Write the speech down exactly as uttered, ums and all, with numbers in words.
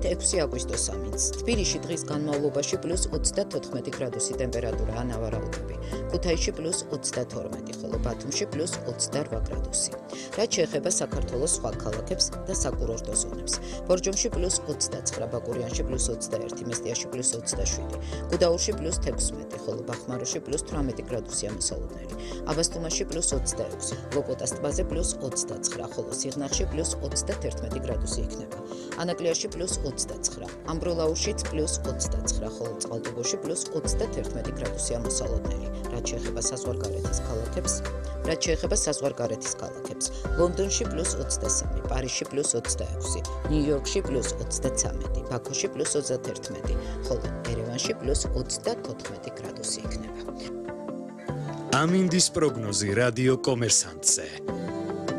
ექვსი აგვისტოს ამინდს. თბილისში დღის განმავლობაში პლუს ოცდათოთხმეტი გრადუსი ტემპერატურაა ნავარაუდები. ქუთაისში პლუს ოცდათორმეტი, ხოლო ბათუმში პლუს ოცდარვა გრადუსი. რაც შეეხება საქართველოს სხვა ქალაქებს და საკურორტო ზონებს. ბორჯომში პლუს ოცდაცხრა, ბაკურიანში პლუს ოცდაერთი, მესტიაში პლუს ოცდაშვიდი, გუდაურში პლუს თექვსმეტი, ხოლო ბახმაროში პლუს თვრამეტი გრადუსია მოსალოდნელი. აბასთუმანში პლუს ოცდაექვსი, ლოპოტას ტბაზე პლუს ოცდაცხრა, ხოლო სიღნაღში პლუს ოცდათერთმეტი გრადუსი იქნება. ანაკლიაში პლუს ოცდაცხრა, ამბროლაურშიც პლუს ოცდაცხრა, ხოლო წყალტუბოში პლუს ოცდათერთმეტი გრადუსია მოსალოდნელი. რაც შეეხება საზღვარგარეთის ქალაქებს, რაც შეეხება საზღვარგარეთის ქალაქებს, ლონდონში პლუს ოცდასამი, პარიზში პლუს ოცდაექვსი, ნიუ-იორკში პლუს ოცდაცამეტი, ბაქოში პლუს ოცდათერთმეტი, ხოლო ერევანში პლუს ოცდათოთხმეტი გრადუსი იქნება. ამინდის პროგნოზი რადიო კომერსანტზე.